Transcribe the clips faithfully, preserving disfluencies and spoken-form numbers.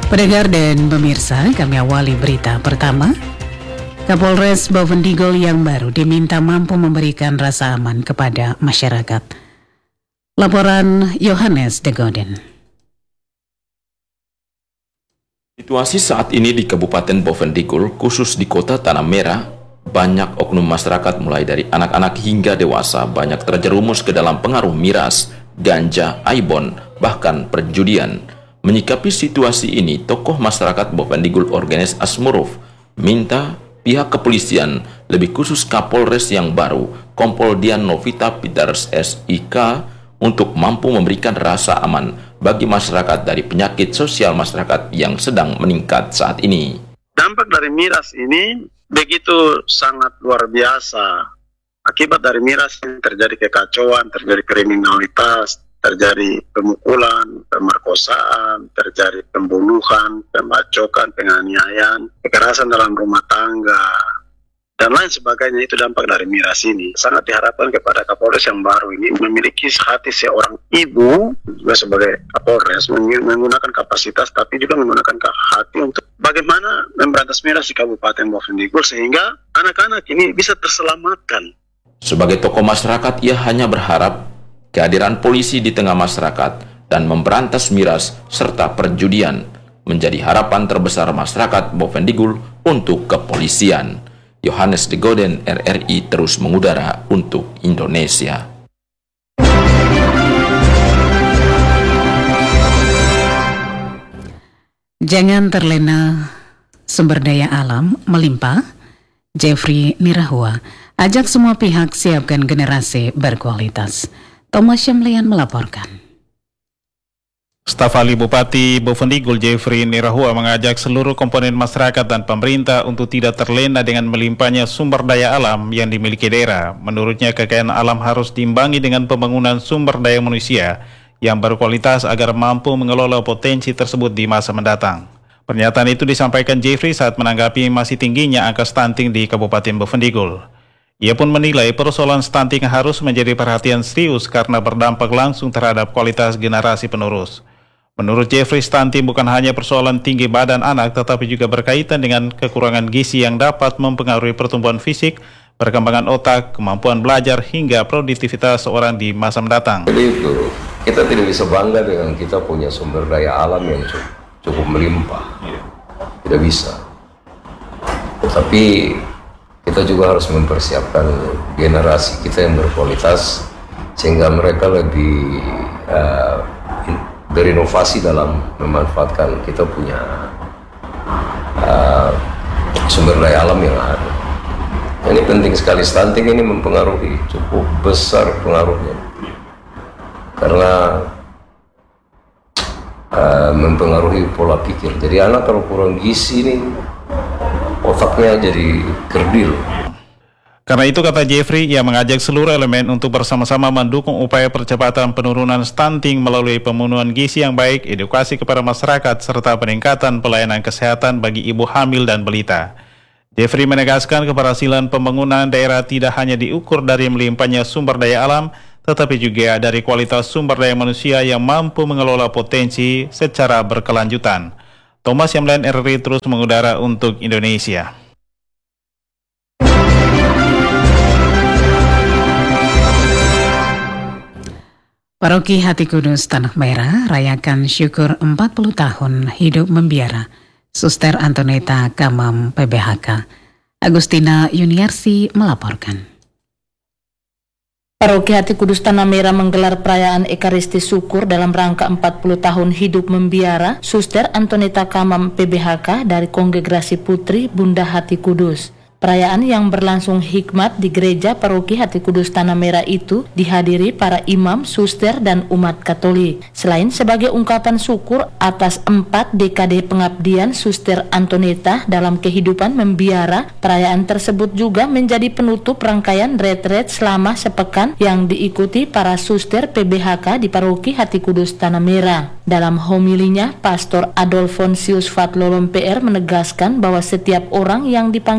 Pendengar dan pemirsa, kami awali berita pertama. Kapolres Bovendigul yang baru diminta mampu memberikan rasa aman kepada masyarakat. Laporan Yohanes De Goden. Situasi saat ini di Kabupaten Bovendigul, khusus di Kota Tanah Merah, banyak oknum masyarakat mulai dari anak-anak hingga dewasa banyak terjerumus ke dalam pengaruh miras, ganja, aibon, bahkan perjudian. Menyikapi situasi ini, tokoh masyarakat Bovendigul Organes Asmuruf minta pihak kepolisian, lebih khusus Kapolres yang baru, Kompol Dian Novita Peters S I K, untuk mampu memberikan rasa aman bagi masyarakat dari penyakit sosial masyarakat yang sedang meningkat saat ini. Dampak dari miras ini begitu sangat luar biasa. Akibat dari miras ini terjadi kekacauan, terjadi kriminalitas, terjadi pemukulan, pemerkosaan, terjadi pembunuhan, pembacokan, penganiayaan, kekerasan dalam rumah tangga, dan lain sebagainya. Itu dampak dari miras ini. Sangat diharapkan kepada Kapolres yang baru ini memiliki hati seorang ibu juga sebagai Kapolres, menggunakan kapasitas tapi juga menggunakan hati untuk bagaimana memberantas miras di Kabupaten Bovendigul sehingga anak-anak ini bisa terselamatkan. Sebagai tokoh masyarakat, ia hanya berharap kehadiran polisi di tengah masyarakat dan memberantas miras serta perjudian menjadi harapan terbesar masyarakat Bovendigul untuk kepolisian. Yohanes De Goden, R R I terus mengudara untuk Indonesia. Jangan terlena sumber daya alam melimpah. Jeffrey Nirahua ajak semua pihak siapkan generasi berkualitas. Thomas Syamlian melaporkan. Staf ahli Bupati Bovendigul Jeffrey Nirahua mengajak seluruh komponen masyarakat dan pemerintah untuk tidak terlena dengan melimpahnya sumber daya alam yang dimiliki daerah. Menurutnya, kekayaan alam harus diimbangi dengan pembangunan sumber daya manusia yang berkualitas agar mampu mengelola potensi tersebut di masa mendatang. Pernyataan itu disampaikan Jeffrey saat menanggapi masih tingginya angka stunting di Kabupaten Bovendigul. Ia pun menilai persoalan stunting harus menjadi perhatian serius karena berdampak langsung terhadap kualitas generasi penerus. Menurut Jeffrey, stunting bukan hanya persoalan tinggi badan anak, tetapi juga berkaitan dengan kekurangan gizi yang dapat mempengaruhi pertumbuhan fisik, perkembangan otak, kemampuan belajar, hingga produktivitas seorang di masa mendatang. Jadi itu, kita tidak bisa bangga dengan kita punya sumber daya alam yang cukup, cukup melimpah. Tidak bisa. Tapi kita juga harus mempersiapkan generasi kita yang berkualitas sehingga mereka lebih uh, berinovasi dalam memanfaatkan kita punya uh, sumber daya alam yang ada. Ini penting sekali. Stunting ini mempengaruhi, cukup besar pengaruhnya karena uh, mempengaruhi pola pikir. Jadi anak kalau kurang gizi ini otaknya jadi kerdil. Karena itu, kata Jeffrey, ia mengajak seluruh elemen untuk bersama-sama mendukung upaya percepatan penurunan stunting melalui pemenuhan gizi yang baik, edukasi kepada masyarakat, serta peningkatan pelayanan kesehatan bagi ibu hamil dan balita. Jeffrey menegaskan keberhasilan pembangunan daerah tidak hanya diukur dari melimpahnya sumber daya alam, tetapi juga dari kualitas sumber daya manusia yang mampu mengelola potensi secara berkelanjutan. Thomas Syamlian, R R I terus mengudara untuk Indonesia. Paroki Hati Kudus Tanah Merah rayakan syukur empat puluh tahun hidup membiara. Suster Antoneta Kamam P B H K. Agustina Yuniarsi melaporkan. Paroki Hati Kudus Tanah Merah menggelar perayaan Ekaristi Syukur dalam rangka empat puluh tahun hidup membiara Suster Antoneta Kamam P B H K dari Kongregasi Putri Bunda Hati Kudus. Perayaan yang berlangsung hikmat di Gereja Paroki Hati Kudus Tanah Merah itu dihadiri para imam, suster, dan umat Katolik. Selain sebagai ungkapan syukur atas empat dekade pengabdian Suster Antoneta dalam kehidupan membiara, perayaan tersebut juga menjadi penutup rangkaian retret selama sepekan yang diikuti para suster P B H K di Paroki Hati Kudus Tanah Merah. Dalam homilinya, Pastor Adolfonsius Fatlolom P R menegaskan bahwa setiap orang yang dipanggil Tuhan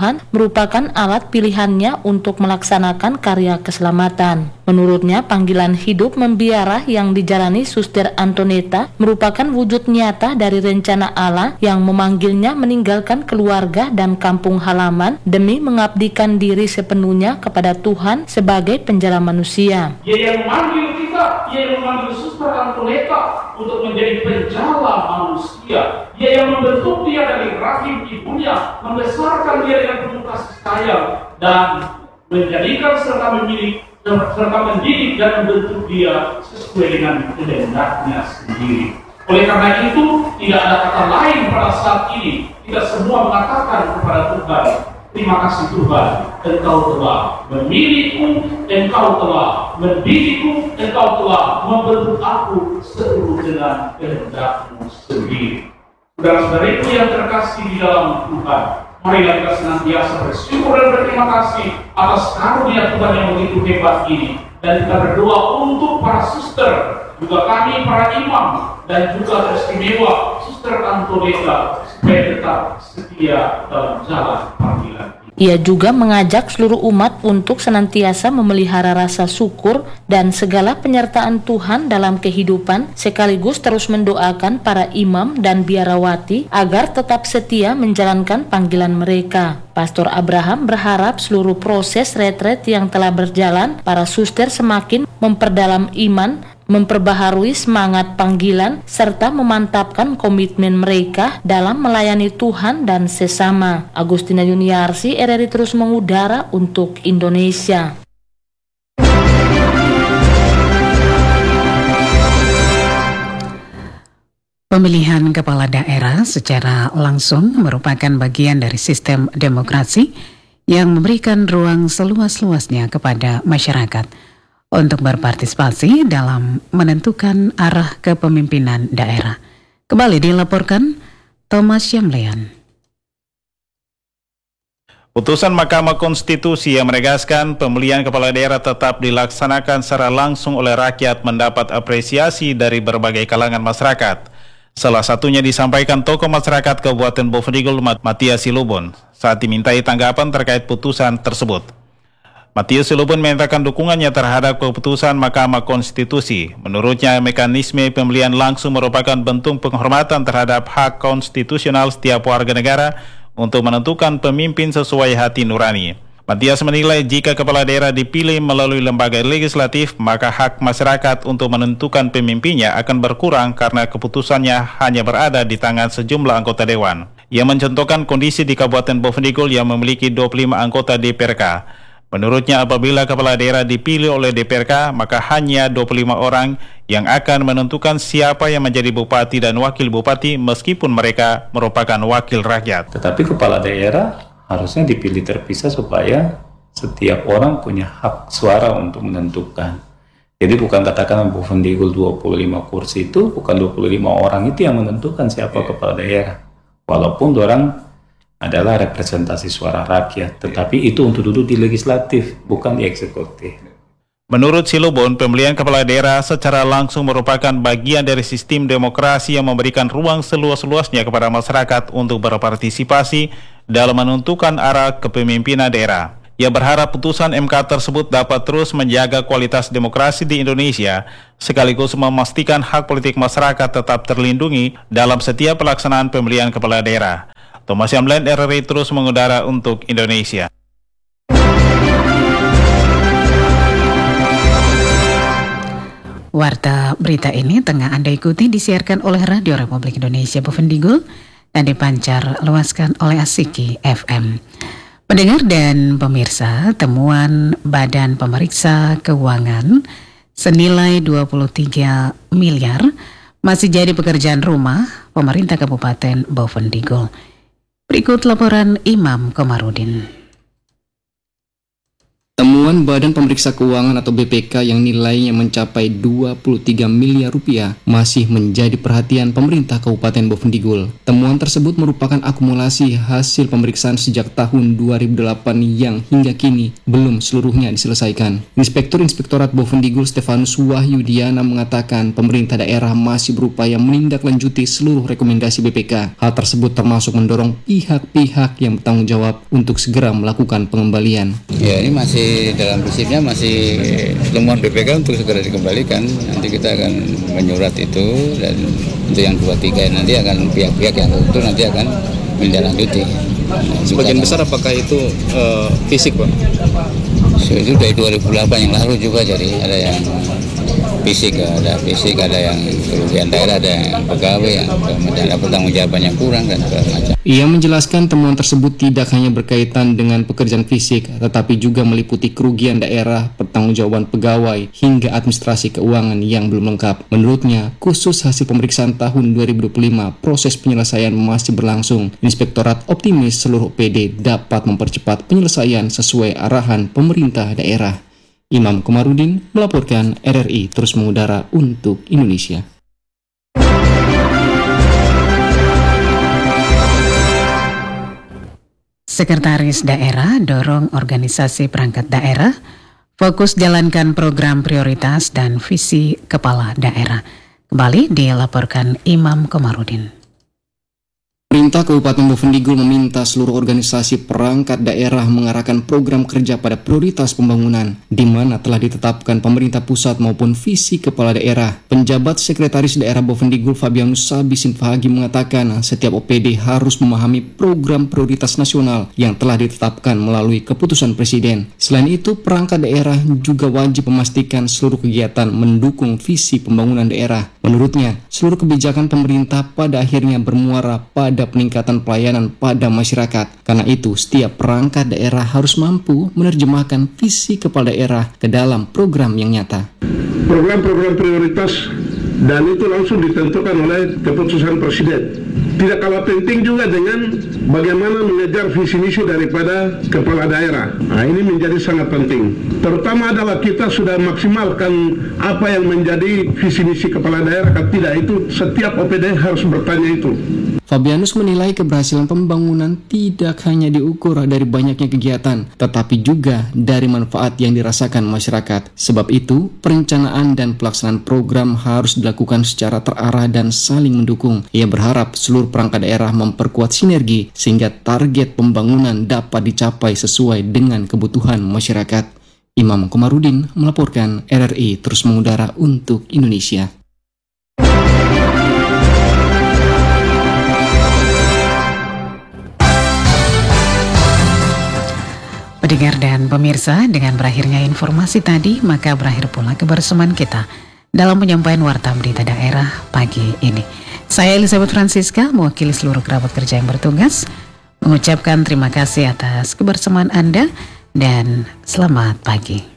Tuhan merupakan alat pilihannya untuk melaksanakan karya keselamatan. Menurutnya, panggilan hidup membiara yang dijalani Suster Antoneta merupakan wujud nyata dari rencana Allah yang memanggilnya meninggalkan keluarga dan kampung halaman demi mengabdikan diri sepenuhnya kepada Tuhan sebagai penjala manusia. Dia yang memanggil kita, dia yang memanggil Suster Antoneta untuk menjadi penjala manusia. Dia yang membentuk dia dari rahim ibunya, membesarkan dia dengan penuh kasih sayang, dan menjadikan serta memilih serta mendidik dan membentuk dia sesuai dengan kehendaknya sendiri. Oleh karena itu, tidak ada kata lain pada saat ini. Tidak semua mengatakan kepada Tuhan, terima kasih Tuhan, Engkau telah memilihku, Engkau telah mendidikku, Engkau telah membentuk aku seluruh dengan kehendak-Mu sendiri. Saudara-saudariku yang terkasih di dalam Tuhan, marilah kita senantiasa bersyukur dan berterima kasih atas karunia Tuhan yang begitu hebat ini. Dan kita berdoa untuk para suster, juga kami para imam, dan juga teristimewa Suster Antoneta supaya tetap setia dalam jalan panggilan. Ia juga mengajak seluruh umat untuk senantiasa memelihara rasa syukur dan segala penyertaan Tuhan dalam kehidupan, sekaligus terus mendoakan para imam dan biarawati agar tetap setia menjalankan panggilan mereka. Pastor Abraham berharap seluruh proses retret yang telah berjalan, para suster semakin memperdalam iman, memperbaharui semangat panggilan, serta memantapkan komitmen mereka dalam melayani Tuhan dan sesama. Agustina Yuniarsi, R R I terus mengudara untuk Indonesia. Pemilihan kepala daerah secara langsung merupakan bagian dari sistem demokrasi yang memberikan ruang seluas-luasnya kepada masyarakat untuk berpartisipasi dalam menentukan arah kepemimpinan daerah. Kembali dilaporkan Thomas Syamlean. Putusan Mahkamah Konstitusi yang menegaskan pemilihan kepala daerah tetap dilaksanakan secara langsung oleh rakyat mendapat apresiasi dari berbagai kalangan masyarakat. Salah satunya disampaikan tokoh masyarakat Kabupaten Bovendigul, Matias Silubon, saat dimintai tanggapan terkait putusan tersebut. Matias Silubon menyatakan dukungannya terhadap keputusan Mahkamah Konstitusi. Menurutnya, mekanisme pemilihan langsung merupakan bentuk penghormatan terhadap hak konstitusional setiap warga negara untuk menentukan pemimpin sesuai hati nurani. Matias menilai jika kepala daerah dipilih melalui lembaga legislatif, maka hak masyarakat untuk menentukan pemimpinnya akan berkurang karena keputusannya hanya berada di tangan sejumlah anggota dewan. Ia mencontohkan kondisi di Kabupaten Bovendigul yang memiliki dua puluh lima anggota D P R K. Menurutnya, apabila kepala daerah dipilih oleh D P R K, maka hanya dua puluh lima orang yang akan menentukan siapa yang menjadi bupati dan wakil bupati meskipun mereka merupakan wakil rakyat. Tetapi kepala daerah harusnya dipilih terpisah supaya setiap orang punya hak suara untuk menentukan. Jadi bukan katakan Bovendigul dua puluh lima kursi itu, bukan dua puluh lima orang itu yang menentukan siapa yeah. kepala daerah. Walaupun orang adalah representasi suara rakyat, tetapi itu untuk duduk di legislatif, bukan di eksekutif. Menurut Silubon, pemilihan kepala daerah secara langsung merupakan bagian dari sistem demokrasi yang memberikan ruang seluas-luasnya kepada masyarakat untuk berpartisipasi dalam menentukan arah kepemimpinan daerah. Ia berharap putusan M K tersebut dapat terus menjaga kualitas demokrasi di Indonesia, sekaligus memastikan hak politik masyarakat tetap terlindungi dalam setiap pelaksanaan pemilihan kepala daerah. Thomas Yamlen, R R I terus mengudara untuk Indonesia. Warta berita ini tengah Anda ikuti disiarkan oleh Radio Republik Indonesia Bovendigul dan dipancar luaskan oleh Asiki F M. Pendengar dan pemirsa, temuan Badan Pemeriksa Keuangan senilai dua puluh tiga miliar masih jadi pekerjaan rumah pemerintah Kabupaten Bovendigul. Berikut laporan Imam Komarudin. Temuan Badan Pemeriksa Keuangan atau B P K yang nilainya mencapai dua puluh tiga miliar rupiah masih menjadi perhatian pemerintah Kabupaten Bovendigul. Temuan tersebut merupakan akumulasi hasil pemeriksaan sejak tahun dua ribu delapan yang hingga kini belum seluruhnya diselesaikan. Inspektur Inspektorat Bovendigul Stefanus Wahyudiana mengatakan pemerintah daerah masih berupaya menindaklanjuti seluruh rekomendasi B P K. Hal tersebut termasuk mendorong pihak-pihak yang bertanggung jawab untuk segera melakukan pengembalian. Ya, ini masih dalam prinsipnya masih temuan B P K untuk segera dikembalikan. Nanti kita akan menyurat itu, dan untuk yang dua tiga nanti akan pihak-pihak yang tentu nanti akan menindaklanjuti. Sebagian besar apakah itu uh, fisik, Pak? So, itu dari dua ribu delapan yang lalu juga, jadi ada yang fisik, ada fisik, ada yang kerugian daerah, ada yang pegawai yang ada pertanggungjawaban yang kurang dan segala macam. Ia menjelaskan temuan tersebut tidak hanya berkaitan dengan pekerjaan fisik, tetapi juga meliputi kerugian daerah, pertanggungjawaban pegawai, hingga administrasi keuangan yang belum lengkap. Menurutnya, khusus hasil pemeriksaan tahun dua ribu dua puluh lima, proses penyelesaian masih berlangsung. Inspektorat optimis seluruh P D dapat mempercepat penyelesaian sesuai arahan pemerintah daerah. Imam Komarudin melaporkan R R I terus mengudara untuk Indonesia. Sekretaris Daerah dorong organisasi perangkat daerah fokus jalankan program prioritas dan visi kepala daerah. Kembali dilaporkan Imam Komarudin. Pemerintah Kabupaten Bovendigul meminta seluruh organisasi perangkat daerah mengarahkan program kerja pada prioritas pembangunan, di mana telah ditetapkan pemerintah pusat maupun visi kepala daerah. Penjabat Sekretaris Daerah Bovendigul Fabianus Sabisin Fahagi mengatakan setiap O P D harus memahami program prioritas nasional yang telah ditetapkan melalui keputusan Presiden. Selain itu, perangkat daerah juga wajib memastikan seluruh kegiatan mendukung visi pembangunan daerah. Menurutnya, seluruh kebijakan pemerintah pada akhirnya bermuara pada peningkatan pelayanan pada masyarakat. Karena itu, setiap perangkat daerah harus mampu menerjemahkan visi kepala daerah ke dalam program yang nyata. Program-program prioritas dan itu langsung ditentukan oleh keputusan Presiden. Tidak kalah penting juga dengan bagaimana mengejar visi misi daripada kepala daerah. Nah, ini menjadi sangat penting. Terutama adalah kita sudah maksimalkan apa yang menjadi visi misi kepala daerah. Tidak, itu setiap O P D harus bertanya itu. Fabianus menilai keberhasilan pembangunan tidak hanya diukur dari banyaknya kegiatan, tetapi juga dari manfaat yang dirasakan masyarakat. Sebab itu, perencanaan dan pelaksanaan program harus dilakukan secara terarah dan saling mendukung. Ia berharap seluruh perangkat daerah memperkuat sinergi sehingga target pembangunan dapat dicapai sesuai dengan kebutuhan masyarakat. Imam Komarudin melaporkan R R I terus mengudara untuk Indonesia. Pendengar dan pemirsa, dengan berakhirnya informasi tadi, maka berakhir pula kebersamaan kita dalam penyampaian Warta Berita Daerah pagi ini. Saya Elizabeth Francisca, mewakili seluruh kerabat kerja yang bertugas, mengucapkan terima kasih atas kebersamaan Anda dan selamat pagi.